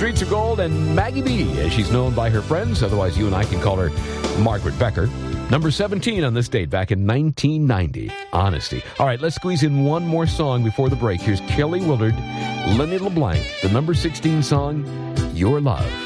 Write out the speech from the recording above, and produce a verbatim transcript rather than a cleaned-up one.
Streets of Gold, and Maggie B, as she's known by her friends. Otherwise, you and I can call her Margaret Becker. Number seventeen on this date back in nineteen ninety. Honesty. All right, let's squeeze in one more song before the break. Here's Kelly Willard, Lenny LeBlanc, the number sixteen song, Your Love.